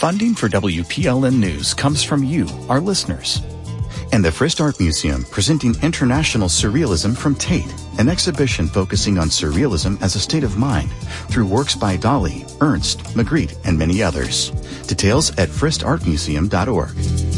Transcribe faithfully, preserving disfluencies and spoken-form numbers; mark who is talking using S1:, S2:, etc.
S1: Funding for W P L N News comes from you, our listeners. And the Frist Art Museum, presenting International Surrealism from Tate, an exhibition focusing on surrealism as a state of mind through works by Dali, Ernst, Magritte, and many others. Details at frist art museum dot org.